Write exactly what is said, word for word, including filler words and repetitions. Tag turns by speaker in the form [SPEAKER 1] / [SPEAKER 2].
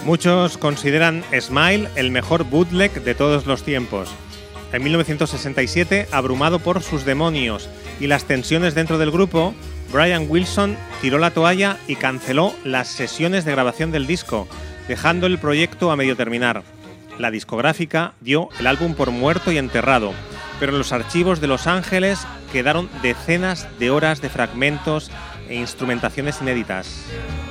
[SPEAKER 1] Muchos consideran Smile el mejor bootleg de todos los tiempos. En mil novecientos sesenta y siete, abrumado por sus demonios y las tensiones dentro del grupo, Brian Wilson tiró la toalla y canceló las sesiones de grabación del disco, dejando el proyecto a medio terminar. La discográfica dio el álbum por muerto y enterrado, pero en los archivos de Los Ángeles quedaron decenas de horas de fragmentos e instrumentaciones inéditas.